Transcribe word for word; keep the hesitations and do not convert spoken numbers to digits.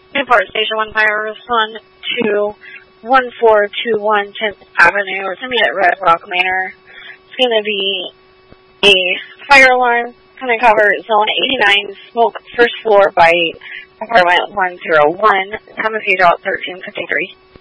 Newport Station one Fire, respond to one four two one tenth Avenue. It's going to be at Red Rock Manor. It's going to be a fire alarm. Going to cover zone eighty-nine, smoke first floor by apartment one oh one. Time of page out thirteen fifty-three.